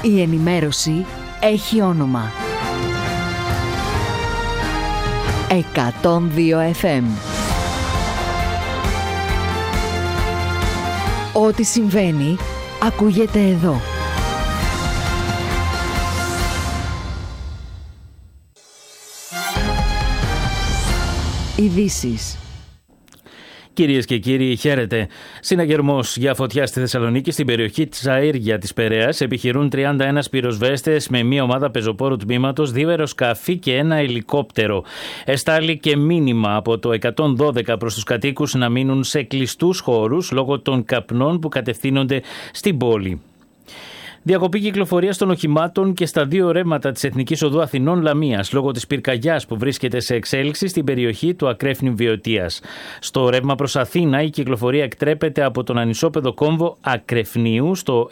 Η ενημέρωση έχει όνομα. 102 FM. Ό,τι συμβαίνει, ακούγεται εδώ. Ειδήσεις. Κυρίες και κύριοι, χαίρετε. Συναγερμός για φωτιά στη Θεσσαλονίκη, στην περιοχή της Αέρια της Περαίας, επιχειρούν 31 πυροσβέστες με μία ομάδα πεζοπόρου τμήματος, 2 αεροσκάφη και ένα ελικόπτερο. Εστάλει και μήνυμα από το 112 προς τους κατοίκους να μείνουν σε κλειστούς χώρους λόγω των καπνών που κατευθύνονται στην πόλη. Διακοπή κυκλοφορίας των οχημάτων και στα 2 ρεύματα της Εθνικής Οδού Αθηνών-Λαμίας λόγω της πυρκαγιάς που βρίσκεται σε εξέλιξη στην περιοχή του Ακρέφνη Βιωτίας. Στο ρεύμα προς Αθήνα η κυκλοφορία εκτρέπεται από τον ανισόπεδο κόμβο Ακρεφνίου στο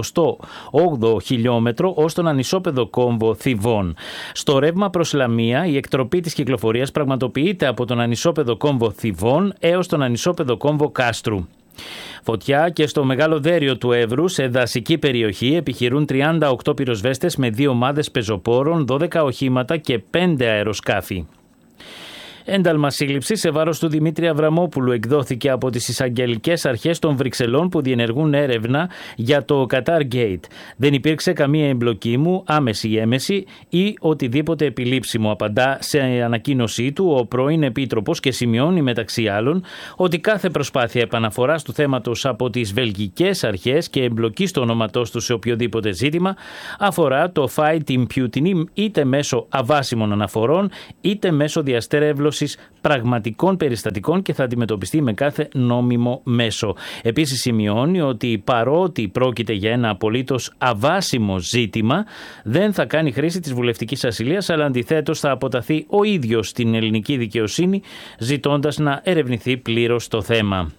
108ο χιλιόμετρο ως τον ανισόπεδο κόμβο Θηβών. Στο ρεύμα προς Λαμία η εκτροπή της κυκλοφορίας πραγματοποιείται από τον ανισόπεδο κόμβο Θηβών έως τον ανισόπεδο κόμβο Κάστρου. Φωτιά και στο Μεγάλο Δέριο του Εύρου, σε δασική περιοχή, επιχειρούν 38 πυροσβέστες με 2 ομάδες πεζοπόρων, 12 οχήματα και 5 αεροσκάφη. Ένταλμα σύλληψης σε βάρος του Δημήτρη Αβραμόπουλου εκδόθηκε από τις εισαγγελικές αρχές των Βρυξελών που διενεργούν έρευνα για το Qatar Gate. Δεν υπήρξε καμία εμπλοκή μου, άμεση ή έμεση, ή οτιδήποτε επιλήψιμο, απαντά σε ανακοίνωσή του ο πρώην Επίτροπος και σημειώνει μεταξύ άλλων ότι κάθε προσπάθεια επαναφοράς του θέματος από τις βελγικές αρχές και εμπλοκής του ονόματός του σε οποιοδήποτε ζήτημα αφορά το fight impunity είτε μέσω αβάσιμων αναφορών είτε μέσω διαστέρευλωσης πραγματικών περιστατικών και θα αντιμετωπιστεί με κάθε νόμιμο μέσο. Επίσης σημειώνει ότι παρότι πρόκειται για ένα απολύτως αβάσιμο ζήτημα, δεν θα κάνει χρήση της βουλευτικής ασυλίας, αλλά αντιθέτως θα αποταθεί ο ίδιος στην ελληνική δικαιοσύνη, ζητώντας να ερευνηθεί πλήρως το θέμα.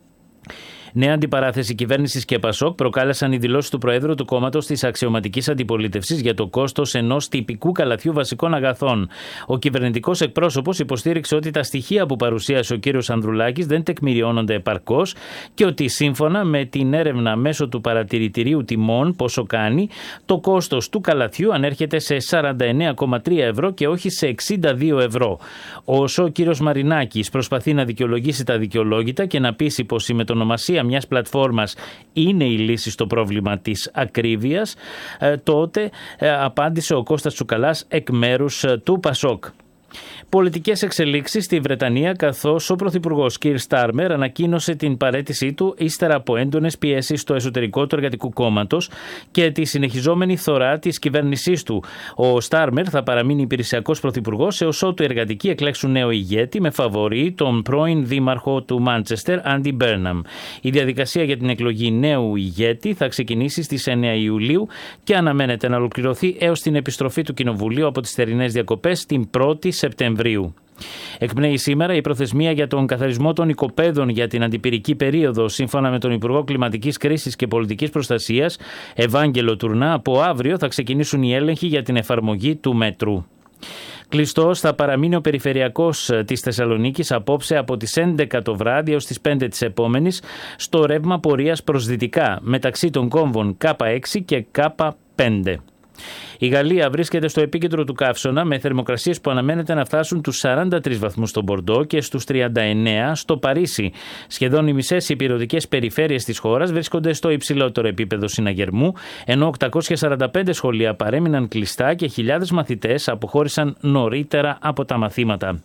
Νέα αντιπαράθεση κυβέρνησης και ΠΑΣΟΚ προκάλεσαν οι δηλώσεις του Προέδρου του κόμματος της αξιωματικής αντιπολίτευσης για το κόστος ενός τυπικού καλαθιού βασικών αγαθών. Ο κυβερνητικός εκπρόσωπος υποστήριξε ότι τα στοιχεία που παρουσίασε ο κύριος Ανδρουλάκης δεν τεκμηριώνονται επαρκώς και ότι σύμφωνα με την έρευνα μέσω του παρατηρητηρίου τιμών πόσο κάνει, το κόστος του καλαθιού ανέρχεται σε 49,3 ευρώ και όχι σε 62 ευρώ. Όσο ο κύριος Μαρινάκης προσπαθεί να δικαιολογήσει τα δικαιολόγητα και να πείσει πως η μετονομασία μιας πλατφόρμας είναι η λύση στο πρόβλημα της ακρίβειας, τότε απάντησε ο Κώστας Τσουκαλάς εκ μέρους του ΠΑΣΟΚ. Πολιτικές εξελίξεις στη Βρετανία, καθώς ο Πρωθυπουργός Κιρ Στάρμερ ανακοίνωσε την παραίτησή του ύστερα από έντονες πιέσεις στο εσωτερικό του Εργατικού Κόμματος και τη συνεχιζόμενη φθορά της κυβέρνησής του. Ο Στάρμερ θα παραμείνει υπηρεσιακός πρωθυπουργός έως ότου οι εργατικοί εκλέξουν νέο ηγέτη με φαβορί τον πρώην δήμαρχο του Μάντσεστερ, Άντι Μπέρναμ. Η διαδικασία για την εκλογή νέου ηγέτη θα ξεκινήσει στις 9 Ιουλίου και αναμένεται να ολοκληρωθεί έως την επιστροφή του Κοινοβουλίου από τις θερινές διακοπές την 1η Σεπτεμβρίου. Εκπνέει σήμερα η προθεσμία για τον καθαρισμό των οικοπαίδων για την αντιπυρική περίοδο. Σύμφωνα με τον Υπουργό Κλιματικής Κρίσης και Πολιτικής Προστασίας, Ευάγγελο Τουρνά, από αύριο θα ξεκινήσουν οι έλεγχοι για την εφαρμογή του μέτρου. Κλειστός θα παραμείνει ο περιφερειακός της Θεσσαλονίκης απόψε από τις 11 το βράδυ έως τις 5 της επόμενης στο ρεύμα πορείας προς δυτικά μεταξύ των κόμβων K6 και K5. Η Γαλλία βρίσκεται στο επίκεντρο του καύσωνα με θερμοκρασίες που αναμένεται να φτάσουν τους 43 βαθμούς στο Μπορντό και στους 39 στο Παρίσι. Σχεδόν οι μισές ηπειρωτικές περιφέρειες της χώρας βρίσκονται στο υψηλότερο επίπεδο συναγερμού, ενώ 845 σχολεία παρέμειναν κλειστά και χιλιάδες μαθητές αποχώρησαν νωρίτερα από τα μαθήματα.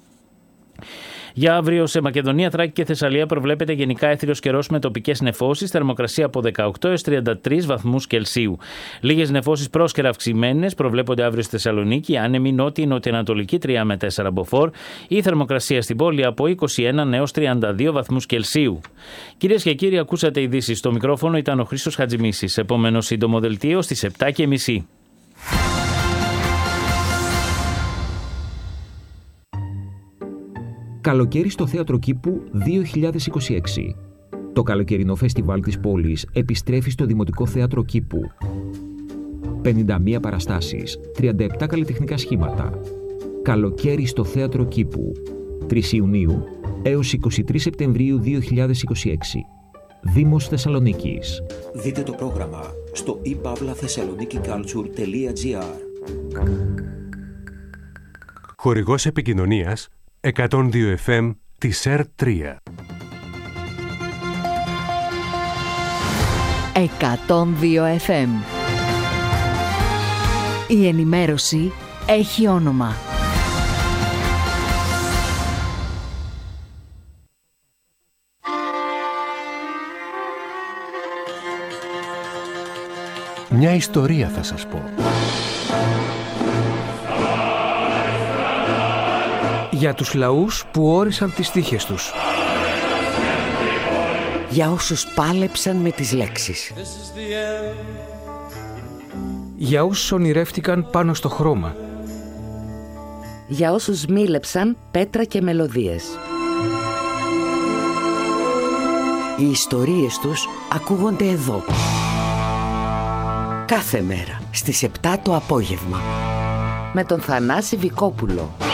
Για αύριο σε Μακεδονία, Θράκη και Θεσσαλία προβλέπεται γενικά έθριος καιρός με τοπικές νεφώσεις, θερμοκρασία από 18 έως 33 βαθμούς Κελσίου. Λίγες νεφώσεις πρόσκαιρα αυξημένες προβλέπονται αύριο στη Θεσσαλονίκη, άνεμη νότιο-νοτιοανατολική 3 με 4 μποφόρ, η θερμοκρασία στην πόλη από 21 έως 32 βαθμούς Κελσίου. Κυρίες και κύριοι, ακούσατε ειδήσεις. Στο μικρόφωνο ήταν ο Χρήστος Χατζημίσης. Επόμενο σύντομο δελτίο στις 7:30. Καλοκαίρι στο Θέατρο Κήπου 2026. Το καλοκαιρινό φεστιβάλ της πόλης επιστρέφει στο Δημοτικό Θέατρο Κήπου. 51 παραστάσεις, 37 καλλιτεχνικά σχήματα. Καλοκαίρι στο Θέατρο Κήπου. 3 Ιουνίου έως 23 Σεπτεμβρίου 2026. Δήμος Θεσσαλονίκης. Δείτε το πρόγραμμα στο ipavlathessalonikiculture.gr. Χορηγός επικοινωνίας 102 FM της ΕΡΤ3. 102 FM. Η ενημέρωση έχει όνομα. Μια ιστορία θα σας πω. Για τους λαούς που όρισαν τις τύχες τους. Για όσους πάλεψαν με τις λέξεις. Για όσους ονειρεύτηκαν πάνω στο χρώμα. Για όσους μίλεψαν πέτρα και μελωδίες. Οι ιστορίες τους ακούγονται εδώ. Κάθε μέρα στις 7 το απόγευμα. Με τον Θανάση Βικόπουλο.